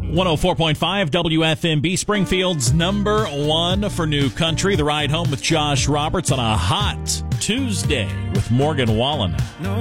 104.5 WFMB, Springfield's number one for new country. The ride home with Josh Roberts on a hot Tuesday with Morgan Wallen.